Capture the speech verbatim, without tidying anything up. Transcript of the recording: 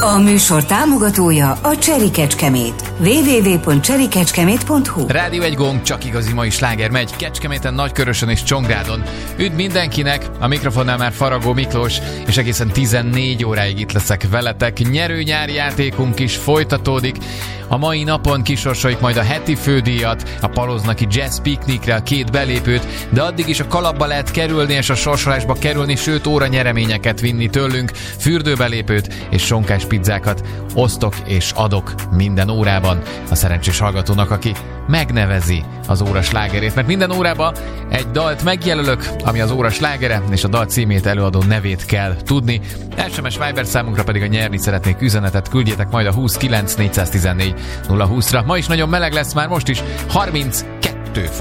A műsor támogatója a Cseri Kecskemét. double-u double-u double-u pont cseri kecskemét pont hu Rádió egy gomb, csak igazi mai sláger megy Kecskeméten, Nagykörösön és Csongrádon. Üdv mindenkinek, a mikrofonnál már Faragó Miklós, és egészen tizennégy óráig itt leszek veletek. Nyerő-nyári játékunk is folytatódik. A mai napon kisorsoljuk majd a heti fődíjat, a Paloznaki Jazz Piknikre a két belépőt, de addig is a kalapba lehet kerülni és a sorsolásba kerülni, sőt óra nyereményeket vinni tőlünk, fürdőbelépőt és sonkás pizzákat osztok és adok minden órában a szerencsés hallgatónak, aki megnevezi az óra slágerét, mert minden órában egy dalt megjelölök, ami az óra slágere, és a dal címét, előadó nevét kell tudni. es em es Viber számunkra pedig a nyerni szeretnék üzenetet küldjetek majd a húsz kilenc négyszáztizennégy nulla húszra. Ma is nagyon meleg lesz, már most is harminckettő fok.